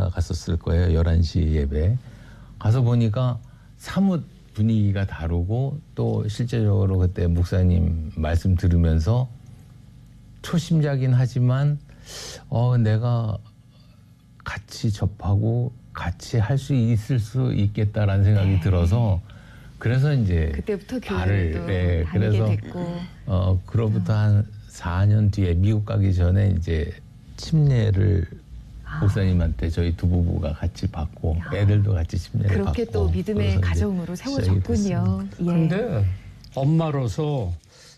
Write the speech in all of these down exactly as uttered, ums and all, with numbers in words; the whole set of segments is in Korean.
예배인가 갔었을 거예요. 열한 시 예배. 가서 보니까 사뭇 분위기가 다르고 또 실제적으로 그때 목사님 말씀 들으면서 초심자긴 하지만 어 내가 같이 접하고 같이 할 수 있을 수 있겠다라는 생각이 네. 들어서 그래서 이제 그때부터 교회를 네, 그래서 됐고. 어 그로부터 한 사 년 뒤에 미국 가기 전에 이제 침례를 아. 목사님한테 저희 두 부부가 같이 받고 야. 애들도 같이 침례를 받고 그렇게 또 믿음의 가정으로 세워졌군요. 그런데 예. 엄마로서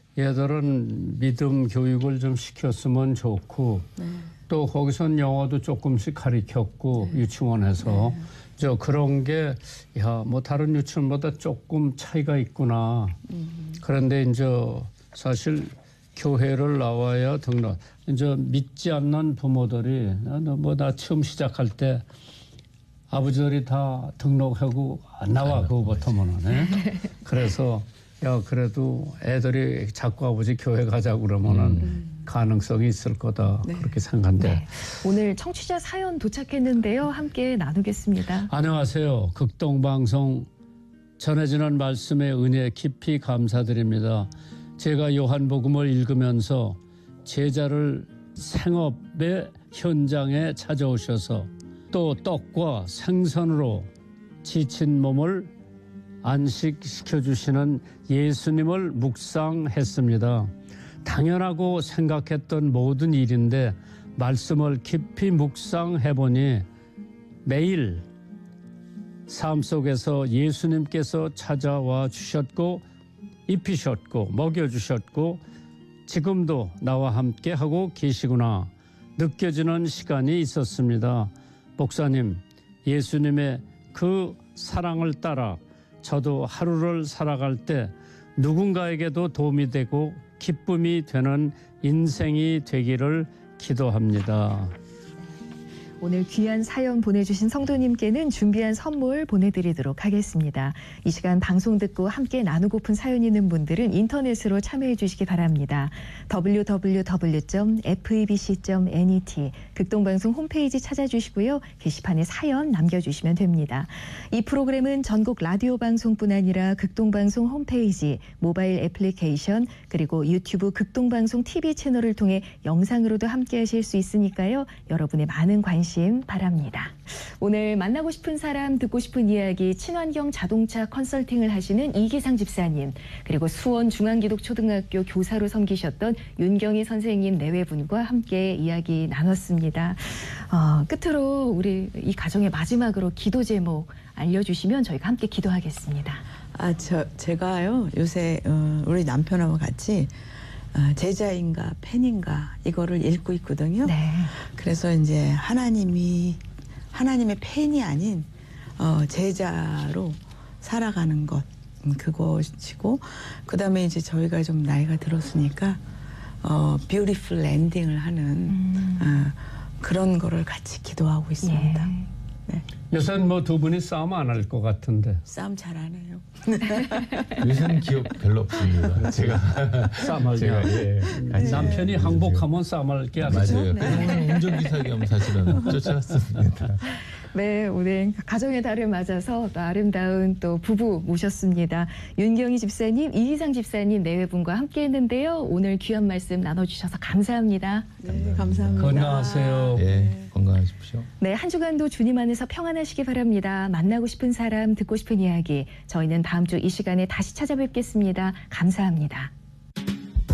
얘들은 믿음 교육을 좀 시켰으면 좋고 네. 또 거기선 영어도 조금씩 가르쳤고 네. 유치원에서 네. 저 그런 게 야, 뭐 다른 유치원보다 조금 차이가 있구나. 음. 그런데 이제 사실 교회를 나와야 등록. 이제 믿지 않는 부모들이 뭐 나 처음 시작할 때 아버지들이 다 등록하고 안 나와 그거부터는. 네? 그래서 야 그래도 애들이 자꾸 아버지 교회 가자고 그러면은 음. 가능성이 있을 거다 네. 그렇게 생각한데 네. 오늘 청취자 사연 도착했는데요. 함께 나누겠습니다. 안녕하세요. 극동방송 전해지는 말씀의 은혜 깊이 감사드립니다. 제가 요한복음을 읽으면서 제자를 생업의 현장에 찾아오셔서 또 떡과 생선으로 지친 몸을 안식시켜주시는 예수님을 묵상했습니다. 당연하고 생각했던 모든 일인데 말씀을 깊이 묵상해보니 매일 삶 속에서 예수님께서 찾아와 주셨고 입히셨고 먹여주셨고 지금도 나와 함께 하고 계시구나 느껴지는 시간이 있었습니다. 목사님, 예수님의 그 사랑을 따라 저도 하루를 살아갈 때 누군가에게도 도움이 되고 기쁨이 되는 인생이 되기를 기도합니다. 오늘 귀한 사연 보내주신 성도님께는 준비한 선물 보내드리도록 하겠습니다. 이 시간 방송 듣고 함께 나누고픈 사연 있는 분들은 인터넷으로 참여해 주시기 바랍니다. 더블유 더블유 더블유 점 에프이비씨 점 넷 극동방송 홈페이지 찾아주시고요. 게시판에 사연 남겨주시면 됩니다. 이 프로그램은 전국 라디오 방송뿐 아니라 극동방송 홈페이지, 모바일 애플리케이션 그리고 유튜브 극동방송 티비 채널을 통해 영상으로도 함께 하실 수 있으니까요. 여러분의 많은 관심 바랍니다. 오늘 만나고 싶은 사람, 듣고 싶은 이야기, 친환경 자동차 컨설팅을 하시는 이기상 집사님, 그리고 수원 중앙기독초등학교 교사로 섬기셨던 윤경희 선생님 네 분과 함께 이야기 나눴습니다. 어, 끝으로 우리 이 가정의 마지막으로 기도 제목 알려주시면 저희가 함께 기도하겠습니다. 아, 저 제가요 요새 어, 우리 남편하고 같이 어, 제자인가 팬인가 이거를 읽고 있거든요. 네. 그래서 이제 하나님이 하나님의 팬이 아닌 어, 제자로 살아가는 것 음, 그것이고 그다음에 이제 저희가 좀 나이가 들었으니까 어, 뷰티풀 랜딩을 하는 음. 어, 그런 거를 같이 기도하고 있습니다. 예. 네. 요새는 뭐 두 분이 싸움 안 할 것 같은데. 싸움 잘 안 해요. 요새는 기억 별로 없습니다. 제가 싸움할 게 예. 같이 남편이 네. 항복하면 싸움할 게 아니죠. 맞아요. 그래서 오늘 운전기사 겸 사실은 쫓아왔습니다. 네, 오늘 가정의 달을 맞아서 또 아름다운 또 부부 모셨습니다. 윤경희 집사님, 이희상 집사님 네 분과 함께 했는데요. 오늘 귀한 말씀 나눠주셔서 감사합니다. 네, 감사합니다. 건강하세요. 네, 건강하십시오. 네, 한 주간도 주님 안에서 평안하시기 바랍니다. 만나고 싶은 사람, 듣고 싶은 이야기. 저희는 다음 주 이 시간에 다시 찾아뵙겠습니다. 감사합니다.